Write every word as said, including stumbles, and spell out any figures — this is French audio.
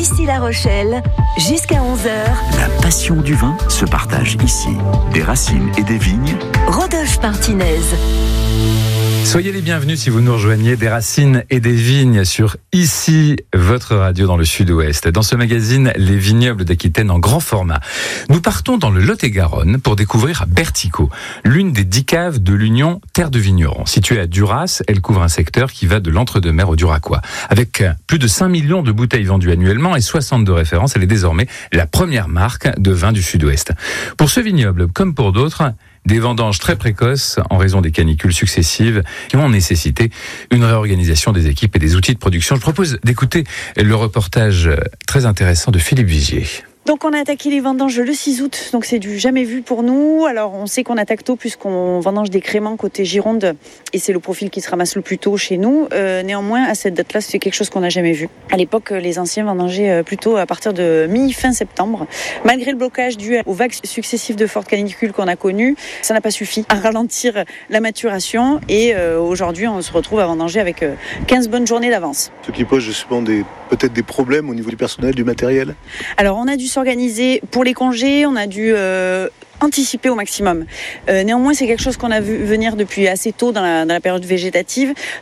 Ici La Rochelle, jusqu'à onze heures. La passion du vin se partage ici. Des racines et des vignes. Rodolphe Martinez. Soyez les bienvenus si vous nous rejoignez, des racines et des vignes sur Ici, votre radio dans le sud-ouest. Dans ce magazine, les vignobles d'Aquitaine en grand format. Nous partons dans le Lot-et-Garonne pour découvrir Bertico, l'une des dix caves de l'Union Terre de Vignerons. Située à Duras, elle couvre un secteur qui va de l'Entre-deux-Mers au Duracois. Avec plus de cinq millions de bouteilles vendues annuellement et soixante-deux références, elle est désormais la première marque de vin du sud-ouest. Pour ce vignoble, comme pour d'autres, des vendanges très précoces en raison des canicules successives qui ont nécessité une réorganisation des équipes et des outils de production. Je propose d'écouter le reportage très intéressant de Philippe Vigier. Donc on a attaqué les vendanges le six août, donc c'est du jamais vu pour nous. Alors on sait qu'on attaque tôt puisqu'on vendange des créments côté Gironde et c'est le profil qui se ramasse le plus tôt chez nous. Euh, néanmoins à cette date-là c'est quelque chose qu'on n'a jamais vu. À l'époque les anciens vendangeaient plutôt à partir de mi-fin septembre. Malgré le blocage dû aux vagues successives de fortes canicules qu'on a connues, ça n'a pas suffi à ralentir la maturation et euh, aujourd'hui on se retrouve à vendanger avec euh, quinze bonnes journées d'avance. Ce qui pose justement des, peut-être des problèmes au niveau du personnel, du matériel. Alors on a dû s'organiser pour les congés, on a dû euh, anticiper au maximum. Euh, néanmoins, c'est quelque chose qu'on a vu venir depuis assez tôt dans la, dans la période végétative.